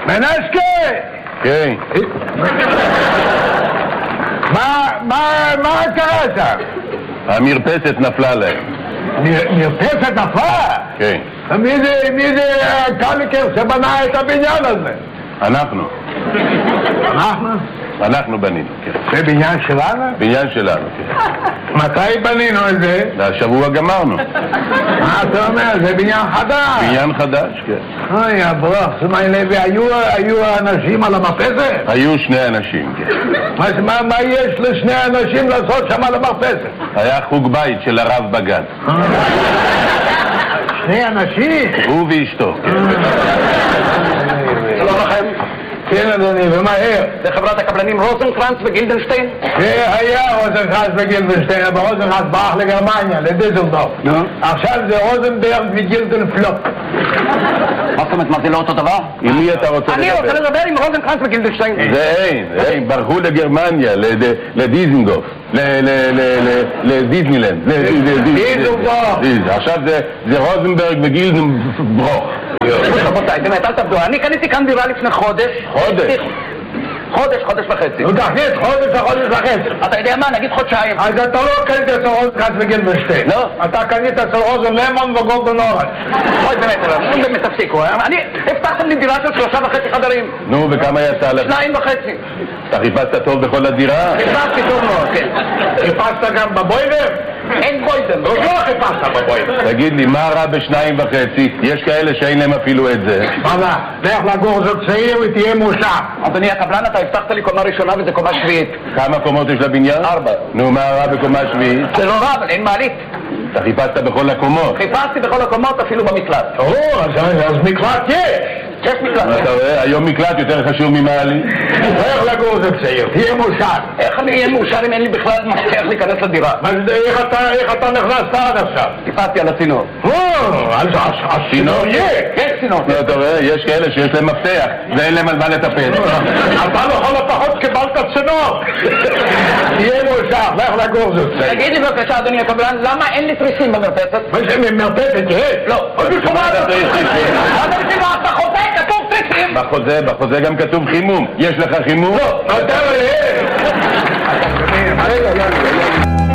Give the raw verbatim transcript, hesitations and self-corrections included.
מנשקה! כן. מה קרה שם? המרפסת נפלה להם. מרפסת נפלה? כן. מי זה קליקר שבנה את הבניין הזה? אנחנו. אנחנו? אנחנו בנינו, כן. זה בניין שלנו? בניין שלנו, כן. מתי בנינו את זה? השבוע גמרנו. מה אתה אומר? זה בניין חדש. בניין חדש, כן. אוי, הברוך, שמי לוי, היו אנשים על המרפסת? היו שני אנשים, כן. מה יש לשני אנשים לעשות שם על המרפסת? היה חוג בית של הרב בגן. שני אנשים? הוא ואשתו, כן. שלום לכם. כן אדוני, ומהר. זה חברת הקבלנים רוזנקרנץ וגילדנשטיין? זה היה רוזנקרנץ וגילדנשטיין, אבל רוזנקרנץ ברח לגרמניה, לדיזלדורף. עכשיו זה רוזנברג וגילדנפלופ. מה זאת אומרת, מה זה לא אותו דבר? עם מי אתה רוצה לדבר? אני רוצה לדבר עם רוזנקרנץ וגילדנשטיין. זה אין, אין, ברחו לגרמניה, לדיזנגוף, לדיזנילנד. דיזלדורף. עכשיו זה רוזנברג וגילדנברוך. רבותיי, באמת, אל תעבדו. אני קניתי כאן דירה לפני חודש. חודש? חודש, חודש וחצי. נו תכניס, חודש וחודש וחצי. אתה יודע מה? נגיד חודשיים. אז אתה לא קנית אצל רוזנקרנץ וגילדנשטיין. לא. אתה קנית אצל רוזן למון וגולדן אורנג'. אוי, באמת, נו באמת תפסיקו. אני, הבטחתם לי דירה של שלושה וחצי חדרים. נו, וכמה יצא לך? שניים וחצי. אתה חיפשת טוב בכל הדירה? חיפשתי טוב מאוד, כן. חיפשת גם בבוידר? אין בוידר. לא חיפשת בבוידר. תגיד לי, מה רע בשניים וחצי? יש כאלה שאין להם אפילו את זה. מה זה? לך לגור זאת צעיר ותהיה מאושר. אדוני הקבלן, אתה הבטחת לי קומה ראשונה וזה קומה שביעית. כמה קומות יש לבניין? ארבע. נו, מה רע בקומה שביעית? זה לא רע, אבל אין מעלית. אתה חיפשת בכל הקומות. חיפשתי בכל הקומות, אפילו במקלט. או, אז מקלט יש. יש מקלט. אתה רואה? היום מקלט יותר חשוב ממעלית. לך לגור זאת צעיר, תהיה מאושר. איך אני אהיה מאושר אם אין לי בכלל מפתח להיכנס לדירה? איך אתה נכנסת עד עכשיו? טיפסתי על הצינור. או, אז הצינור יהיה. יש צינור. אתה רואה? יש כאלה שיש להם מפתח ואין להם על מה לטפל. אתה לכל הפחות קיבלת צינור. תהיה מאושר, לך לגור זאת צעיר. תגיד לי בבקשה, אדוני הקבלן, למה אין לי תריסים במרפסת? מה זה מרפסת? יש? לא. אתה חוזה, כתוב תריסים. בחוזה, בחוזה גם כתוב חימום. יש לך חימום? לא, אתה רואה.